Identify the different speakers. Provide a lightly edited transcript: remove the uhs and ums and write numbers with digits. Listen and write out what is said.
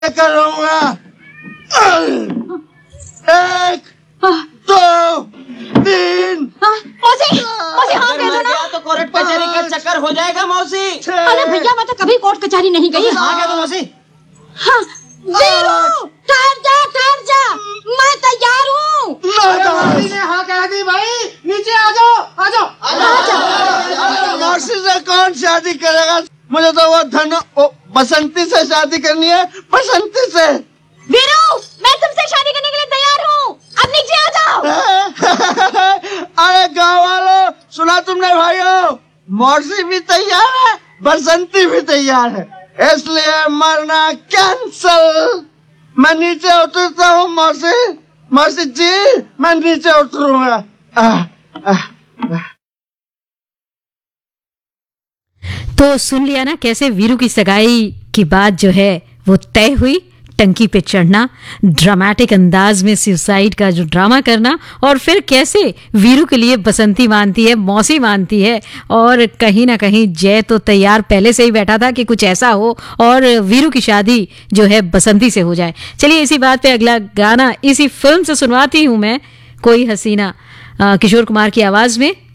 Speaker 1: करूंगा। 1 2 3।
Speaker 2: मौसी मौसी हाँ कह दो ना।
Speaker 3: तो कोर्ट कचहरी का चक्कर हो जाएगा मौसी।
Speaker 2: अरे भैया मैं तो कभी कोर्ट कचहरी नहीं गई।
Speaker 3: हाँ कह दो मौसी।
Speaker 2: हाँ वीरू ठहर जा मैं तैयार हूँ।
Speaker 3: मौसी ने हाँ कह दी भाई, नीचे आ जाओ।
Speaker 1: मौसी से कौन शादी करेगा? मुझे तो वो बसंती से शादी करनी है, बसंती से।
Speaker 2: वीरू मैं तुमसे शादी करने के लिए तैयार हूँ, अब नीचे आ जाओ।
Speaker 1: अरे गाँव वालों, सुना तुमने भाइयों? मौसी भी तैयार है, बसंती भी तैयार है, इसलिए मरना कैंसल। मैं नीचे उतरता हूँ मौसी जी, मैं नीचे उतरूंगा।
Speaker 4: तो सुन लिया ना कैसे वीरू की सगाई की बात जो है वो तय हुई। टंकी पे चढ़ना, ड्रामेटिक अंदाज में सुसाइड का जो ड्रामा करना, और फिर कैसे वीरू के लिए बसंती मानती है, मौसी मानती है, और कहीं ना कहीं जय तो तैयार पहले से ही बैठा था कि कुछ ऐसा हो और वीरू की शादी जो है बसंती से हो जाए। चलिए इसी बात पे अगला गाना इसी फिल्म से सुनवाती हूँ मैं, कोई हसीना, किशोर कुमार की आवाज में।